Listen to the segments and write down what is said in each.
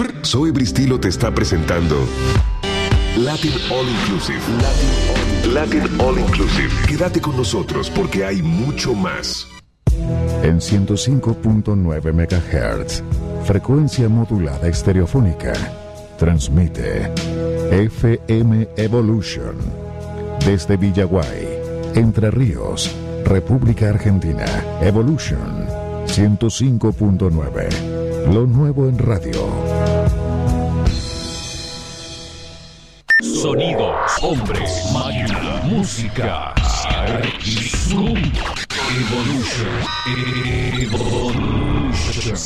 Zoe Bristilo te está presentando Latin All Inclusive. Latin All Inclusive. Quédate con nosotros porque hay mucho más. En 105.9 MHz, frecuencia modulada estereofónica, transmite FM Evolution desde Villaguay, Entre Ríos, República Argentina. Evolution 105.9, lo nuevo en radio. Sonidos, hombres, máquina, música, Zoom, Evolution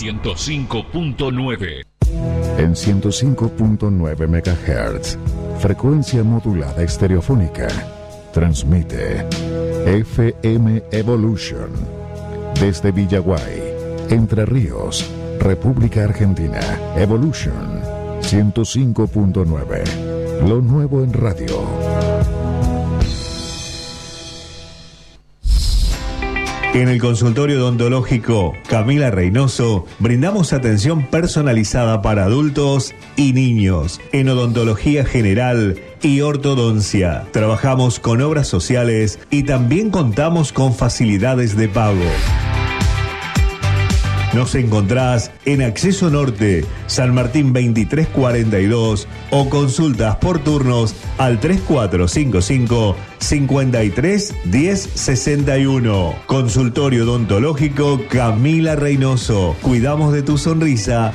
105.9. En 105.9 MHz, frecuencia modulada estereofónica, transmite FM Evolution desde Villaguay, Entre Ríos, República Argentina. Evolution 105.9, lo nuevo en radio. En el consultorio odontológico Camila Reynoso brindamos atención personalizada para adultos y niños en odontología general y ortodoncia. Trabajamos con obras sociales y también contamos con facilidades de pago. Nos encontrás en Acceso Norte, San Martín 2342 o consultas por turnos al 3455 53 10 61. Consultorio odontológico Camila Reynoso. Cuidamos de tu sonrisa